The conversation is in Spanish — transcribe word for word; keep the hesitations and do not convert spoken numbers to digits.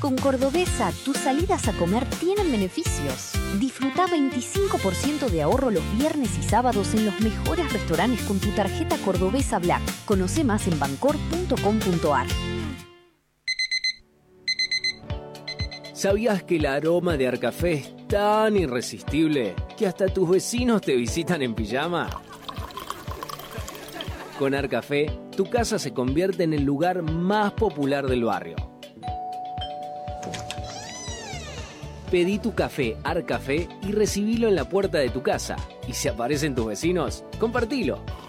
Con Cordobesa, tus salidas a comer tienen beneficios. Disfruta veinticinco por ciento de ahorro los viernes y sábados en los mejores restaurantes con tu tarjeta Cordobesa Black. Conoce más en bancor punto com punto ar. ¿Sabías que el aroma de Arcafé es tan irresistible que hasta tus vecinos te visitan en pijama? Con Arcafé, tu casa se convierte en el lugar más popular del barrio. Pedí tu café Arcafé y recibilo en la puerta de tu casa. Y si aparecen tus vecinos, compartilo.